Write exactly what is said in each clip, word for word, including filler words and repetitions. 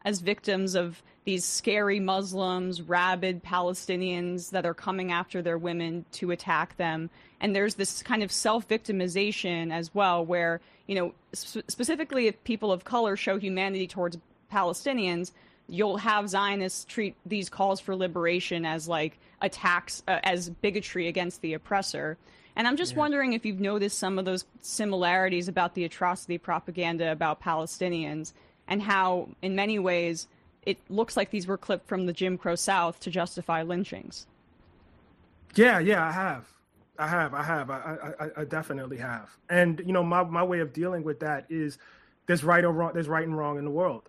as victims of these scary Muslims, rabid Palestinians that are coming after their women to attack them. And there's this kind of self-victimization as well, where, you know, sp- specifically if people of color show humanity towards Palestinians, you'll have Zionists treat these calls for liberation as like attacks, uh, as bigotry against the oppressor. And I'm just yeah. wondering if you've noticed some of those similarities about the atrocity propaganda about Palestinians, and how, in many ways, it looks like these were clipped from the Jim Crow South to justify lynchings. Yeah, yeah, I have. I have. I have. I, I, I definitely have. And, you know, my, my way of dealing with that is there's right or wrong, there's right and wrong in the world.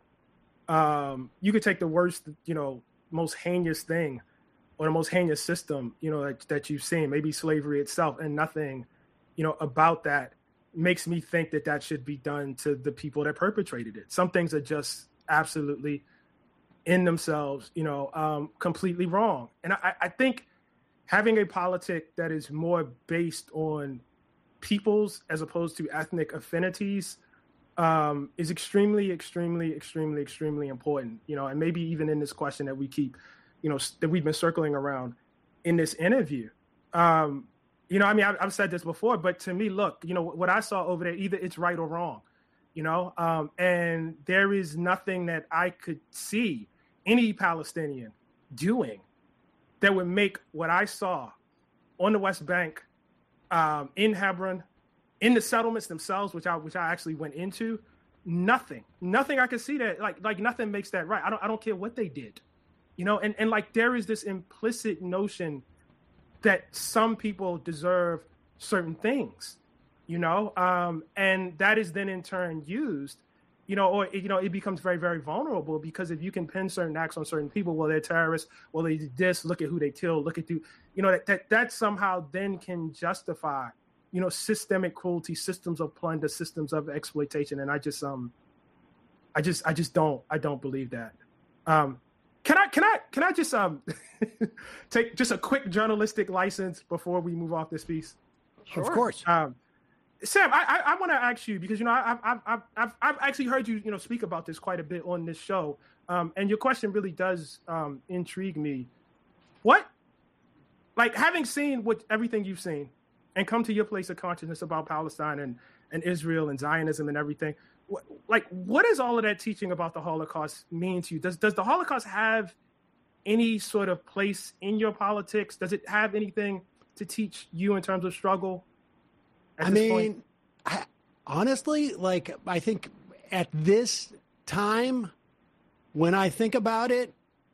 Um, you could take the worst, you know, most heinous thing or the most heinous system, you know, that, that you've seen, maybe slavery itself, and nothing, you know, about that makes me think that that should be done to the people that perpetrated it. Some things are just absolutely in themselves, you know, um, completely wrong. And I, I think having a politic that is more based on peoples as opposed to ethnic affinities um, is extremely, extremely, extremely, extremely important, you know, and maybe even in this question that we keep, you know, that we've been circling around in this interview. Um, you know, I mean, I've, I've said this before, but to me, look, you know, what I saw over there, either it's right or wrong, you know, um, and there is nothing that I could see any Palestinian doing that would make what I saw on the West Bank, um, in Hebron, in the settlements themselves, which I which I actually went into, nothing, nothing I could see that like like nothing makes that right. I don't I don't care what they did, you know, and and like there is this implicit notion that some people deserve certain things, you know, um, and that is then in turn used, you know, or, you know, it becomes very, very vulnerable because if you can pin certain acts on certain people, well, they're terrorists, well, they did this, look at who they killed, look at, you know, that, that, that somehow then can justify, you know, systemic cruelty, systems of plunder, systems of exploitation. And I just, um, I just, I just don't, I don't believe that. Um, Can I can I can I just um take just a quick journalistic license before we move off this piece? Sure. Of course. Um, Sam, I I, I want to ask you because you know I've I've I've I've I've actually heard you you know speak about this quite a bit on this show, um, and your question really does um, intrigue me. What, like having seen what everything you've seen, and come to your place of consciousness about Palestine and and Israel and Zionism and everything. Like, what does all of that teaching about the Holocaust mean to you? Does does the Holocaust have any sort of place in your politics? Does it have anything to teach you in terms of struggle? I mean, I, honestly, like, I think at this time, when I think about it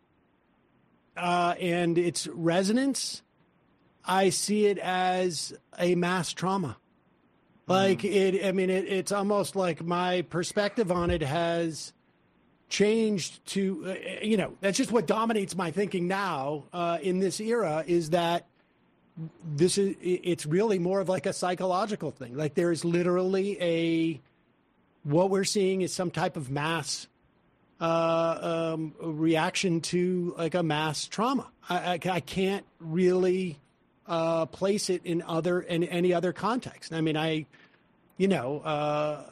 uh, and its resonance, I see it as a mass trauma. Like it, I mean, it, it's almost like my perspective on it has changed to, uh, you know, that's just what dominates my thinking now uh, in this era is that this is, it's really more of like a psychological thing. Like there is literally a, what we're seeing is some type of mass uh, um, reaction to like a mass trauma. I, I, I can't really Uh, place it in other in any other context. I mean, I, you know, uh,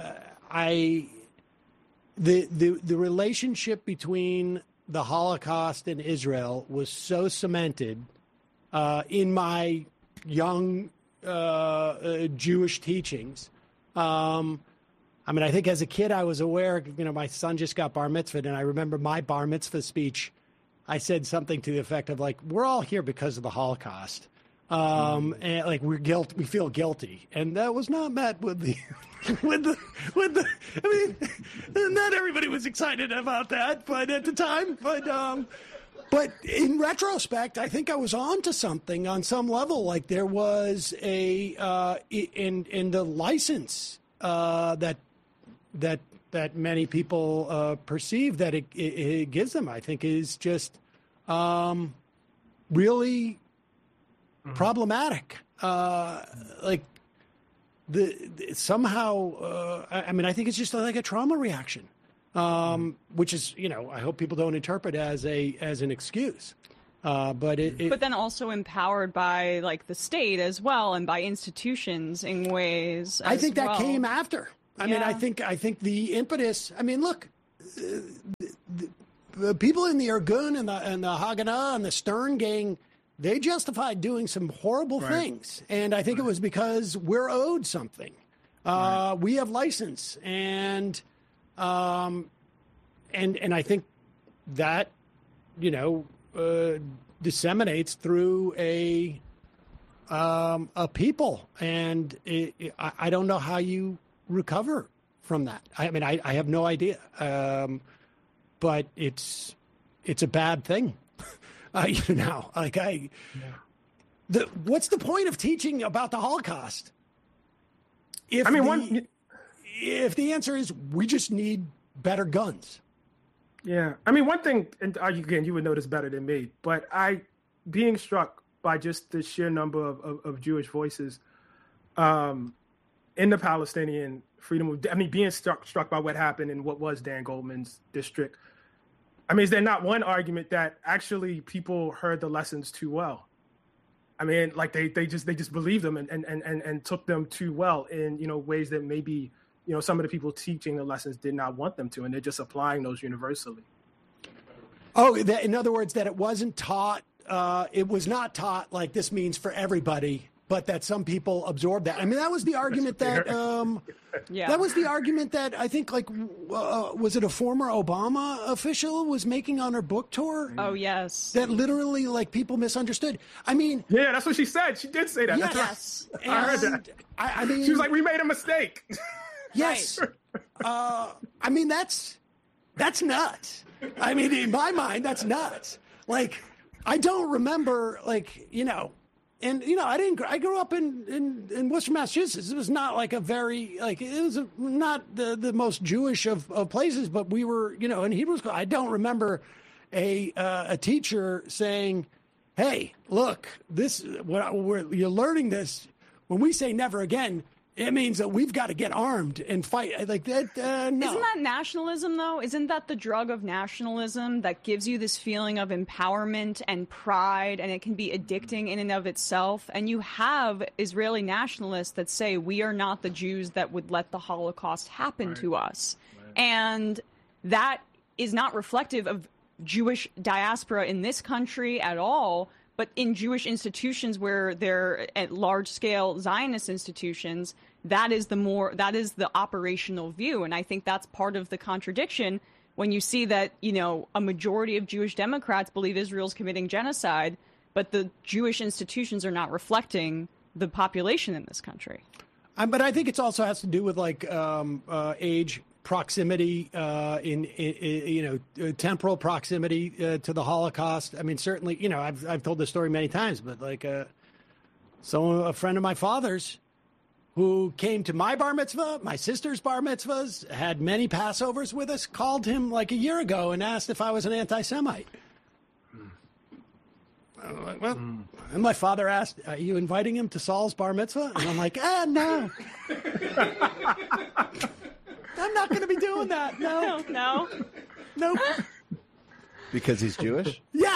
I, the the the relationship between the Holocaust and Israel was so cemented uh, in my young uh, uh, Jewish teachings. Um, I mean, I think as a kid, I was aware. You know, my son just got bar mitzvahed, and I remember my bar mitzvah speech. I said something to the effect of like, we're all here because of the Holocaust. Um, and like we're guilt, we feel guilty. And that was not met with the, with the, with the, I mean, not everybody was excited about that, but at the time, but, um, but in retrospect, I think I was on to something on some level. Like there was a, uh, in, in the license, uh, that, that, that many people uh, perceive that it, it, it gives them, I think, is just um, really mm-hmm. problematic. Uh, like the, the somehow, uh, I, I mean, I think it's just like a trauma reaction, um, mm-hmm. which is, you know, I hope people don't interpret as a as an excuse. Uh, but it, it, but then also empowered by like the state as well and by institutions in ways. I think that well. came after. I yeah. mean, I think I think the impetus. I mean, look, uh, the people in the Irgun and the and the Haganah and the Stern gang, they justified doing some horrible right. things, and I think right. it was because we're owed something. Uh, right. We have license, and um, and and I think that you know uh, disseminates through a um, a people, and it, it, I, I don't know how you recover from that. I mean, I, I have no idea, um, but it's it's a bad thing. uh, you know, like I, yeah. the what's the point of teaching about the Holocaust? If I mean, the, one, if the answer is we just need better guns. Yeah, I mean, one thing, and again, you would know this better than me, but I, being struck by just the sheer number of, of, of Jewish voices, um, in the Palestinian freedom of, I mean, being struck struck by what happened in what was Dan Goldman's district. I mean, is there not one argument that actually people heard the lessons too well? I mean, like they, they just they just believed them and, and, and, and took them too well in, you know, ways that maybe, you know, some of the people teaching the lessons did not want them to, and they're just applying those universally. Oh, that, in other words, that it wasn't taught, uh, it was not taught like this means for everybody, but that some people absorb that. I mean, that was the argument that, um, yeah. that was the argument that I think, like, uh, was it a former Obama official was making on her book tour? Oh, yes. That literally, like, people misunderstood. I mean. Yeah, that's what she said. She did say that. Yes. That's right. I heard that. I, I mean. She was like, we made a mistake. Yes. uh, I mean, that's, that's nuts. I mean, in my mind, that's nuts. Like, I don't remember, like, you know, and, you know, I didn't, I grew up in, in, in Worcester, Massachusetts. It was not like a very, like, it was a, not the, the most Jewish of, of places, but we were, you know, in Hebrew school. I don't remember a, uh, a teacher saying, hey, look, this, what we're, you're learning this. When we say never again, it means that we've got to get armed and fight like that. Uh, no. Isn't that nationalism, though? Isn't that the drug of nationalism that gives you this feeling of empowerment and pride, and it can be addicting in and of itself? And you have Israeli nationalists that say we are not the Jews that would let the Holocaust happen right. to us. Right. And that is not reflective of Jewish diaspora in this country at all. But in Jewish institutions where they're at large-scale Zionist institutions, that is the more that is the operational view, and I think that's part of the contradiction when you see that, you know, a majority of Jewish Democrats believe Israel's committing genocide, but the Jewish institutions are not reflecting the population in this country. Um, but I think it also has to do with like um, uh, age. Proximity, uh, in, in, in you know, temporal proximity uh, to the Holocaust. I mean, certainly, you know, I've I've told this story many times, but like, uh, so a friend of my father's who came to my bar mitzvah, my sister's bar mitzvahs, had many Passovers with us, called him like a year ago and asked if I was an anti-Semite. Mm. I'm like, well, mm. And my father asked, "Are you inviting him to Saul's bar mitzvah?" And I'm like, ah, no. I'm not going to be doing that. No, no, nope. Because he's Jewish? Yeah.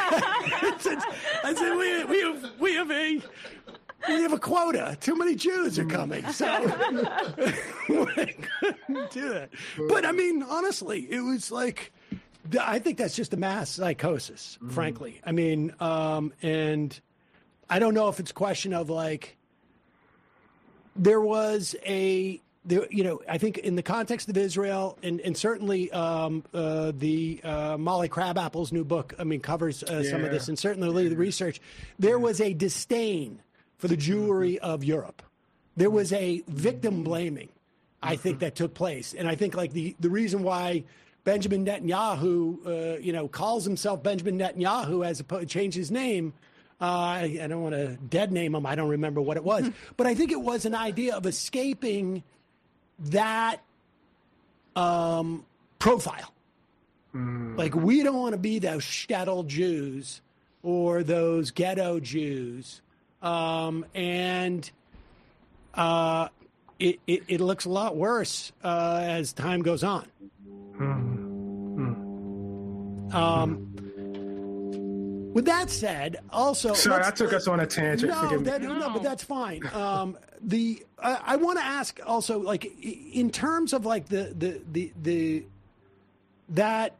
I said we we have we have a we have a quota. Too many Jews are coming, so we couldn't do that. But I mean, honestly, it was like I think that's just a mass psychosis. Mm-hmm. Frankly, I mean, um, and I don't know if it's a question of like there was a. There, you know, I think in the context of Israel, and, and certainly um, uh, the uh, Molly Crabapple's new book, I mean, covers uh, yeah. some of this, and certainly the research, there was a disdain for the Jewry of Europe. There was a victim blaming, I think, that took place. And I think, like, the, the reason why Benjamin Netanyahu, uh, you know, calls himself Benjamin Netanyahu as opposed to change his name, uh, I, I don't want to dead name him. I don't remember what it was. But I think it was an idea of escaping that um, profile. Mm. Like, we don't want to be those shtetl Jews or those ghetto Jews. Um, and uh, it, it, it looks a lot worse uh, as time goes on. Mm. Um, with that said, also... Sorry, I took us on a tangent. No, that, no, but that's fine. Um, the uh, I want to ask also, like, in terms of like the the the, the that